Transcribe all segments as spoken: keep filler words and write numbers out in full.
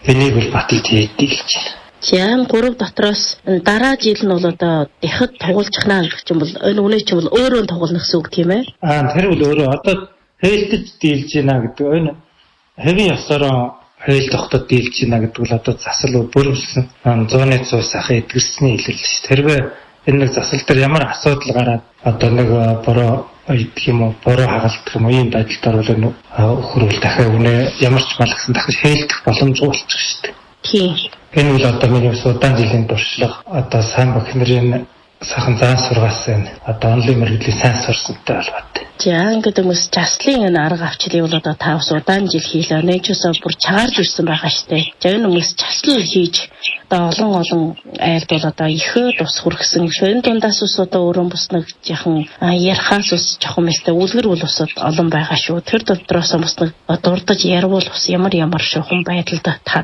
Энийг бол баталж хийдэг л чинь. Яам гурав дотроос дараа жил нь бол одоо дахид тоглолцохнаа гэх юм бол энэ үнэ чинь бол өөрөө тоглох гэсэн үг тийм ээ. Аа тэр бол өөрөө одоо хэлтэж дийлж байна гэдэг энэ хэвийн ёсороо хэл тогтод дийлж байна гэдэг бол одоо засал бүрэмжлэн зууны цус ахын эдгэрсний хэлэл шүү. Тэрвээ энэ нэг засал дээр ямар асуудал гараад одоо нэг бороо гэх юм уу бороо хагалдах юм ийм байдалд орвол өхөрвөл дахиад үнэ ямар ч малгсан дахиж хэлтэх боломжгүй болчих шүү дээ. Тийм. Энэ бол одоо миний удаан жилийн туршлага одоо сайн багш нарын сайхан заан сургаасан одоо онлайн мэргэжлийн сайн сурсантай холбоотой. За ингээд хүмүүс жаслын энэ арга авчлыг бол одоо та бас удаан жил хийлээ. Нээжсээ бүр чагарж ирсэн байгаа штэ. За энэ хүмүүс жаслал хийж одоо олон олон айлд бол одоо ихөө тус хүргэсэн. Энэ дундаас ус одоо өөрөө бус нэг яхан ярихаас ус жоохон мэстэй үлгэр бол усод олон байгаа шүү. Тэр дотроос бус нэг дурдж ярвал ус ямар ямар шухан байдалд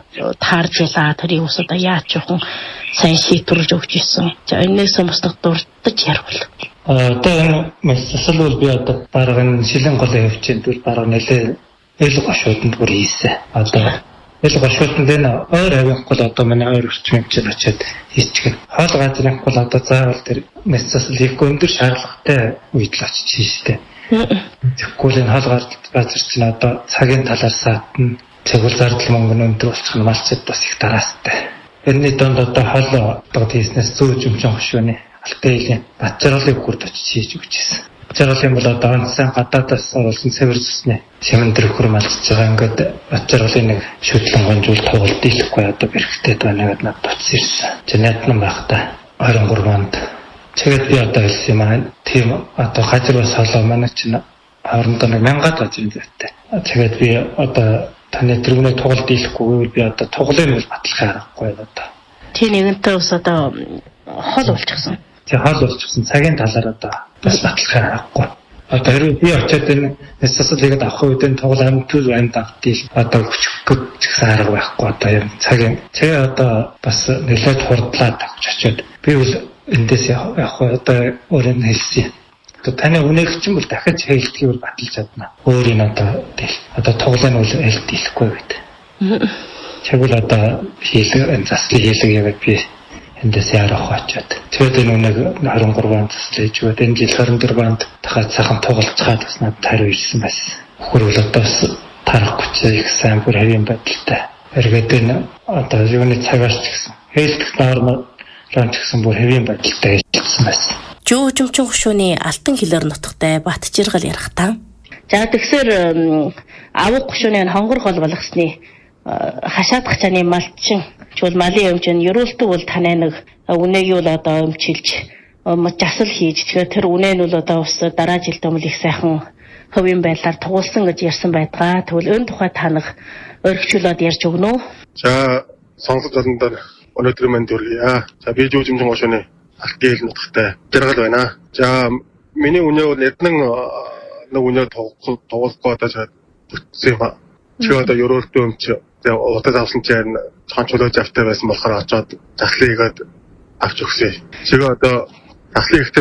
таарж ялаа. Тэрийг ус одоо яаж жоохон сайн шийдвэрлэж өгч ирсэн. За энэс бус нэг дурдж ярвал одоо энэ мэсэл бол би одоо бараг энэ шилэн голын хөвчөнд бол бараг нэлээ эл гошууданд бүр хийсэн. Одоо эл гошууданд энэ ойр авих гол одоо манай ойр орчмын хэмжээд очиад хийчихэн. Хоол газрын гол одоо заавал тэр мэсэл хийх өндөр шаардлагатай үед л очиж хийжтэй. Тэгвэл энэ хоол газар чинь одоо цагийн талаар саатна. Цэгүүл зардал мөнгө өндөр болчих нь малчид бас их дараастай. Энэний донд одоо хоол одоо хийснээс зүүж өмчөн хошууны алтай батжруулыг хүрд очиж хийж өгчээсэн. Батжруулын бол одоо онцсан гадаадаас оруулсан цэвэр зүсний шимэн төрхөр малчж байгаа. Ингээд батжруулын нэг шүтлэн гонжуул тоглолт дийлэхгүй одоо бэрхтээд байна гэдэг надад батсан ирсэн. Жинэтнэн байх та двадцать три онд. Тэгээд би одоо хэлсэн юм аа. Тийм одоо газар бас холоо манай чинь хоорондоо нэг мянгад газрын зүйтэй. Тэгээд би одоо таны тэргүүний тоглолт дийлэхгүй гэвэл би одоо тоглоом бол батлахаа аргагүй одоо. Тийм нэгэнтээ ус одоо хол болчихсон. Тэг хол болчихсон цагийн талаар одоо бас баталгаа авахгүй. Одоо хэрвээ би очиод энэ нэсэсэлийг авах үед энэ тоглоом төл банд автыг одоо хүчгүүд ч гэсэн арга байхгүй. Одоо юм цагийн тэгээ одоо бас нэлээд хурдлаад авч очиод би бол эндээс явах одоо өөрөө хэлсэн. Одоо таны үнээх чинь бол дахиж хэлтгийг бол баталж чадна. Өөр энэ одоо тэл одоо тоглоом бол хэлт дийлэхгүй гэдэг. Тэгвэл одоо хийлэг энэ заслын хийлэг яваад би эндээс ярах очоод. Тэгээд энэ нэг двадцать три онд заслаж өгөөд энэ жил двадцать четыре онд дахиад сайхан тоглолцоход бас надад хариу ирсэн байсан. Хөрвөл одоо бас тарахгүй ч их сайн бүр хэвийн байдалтай. Эргээд энэ одоо юуны цагаас ч гэсэн хэлтэх нормал ч гэсэн бүр хэвийн байдалтай хэлсэн байсан. Жүүжимчин гушууны алтан хилээр нутагтай бат жиргал ярих таа. За тэгсэр авах гушууны хонгор хол болгосны хашаадах чаны малчин чул малын өмчн ерөөлтөг бол танай нэг үнэгийг бол одоо өмчилж жасал хийж тэгээд тэр үнэ нь бол одоо ус дараа жилд өмнө их сайхан хөвийн байдлаар тугуулсан гэж ярьсан байдгаа. Тэгвэл энэ тухай танах өргөжлөлөд ярьж өгнө үү? За сонсож олондоо өнөөдөр манд үргэлээ. За би жүүжимчин гошууны алтан хил нутагтай жаргал байна. За миний үнэ бол эднэн нэг үнэ тоглохгүй одоо чад бүтсэн юм. Чи одоо ерөөлтөө өмч удаа авсан чинь цаанчлуулж автай байсан болохоор очоод заслыг игээд авч өгсөн. Чигээ одоо заслыг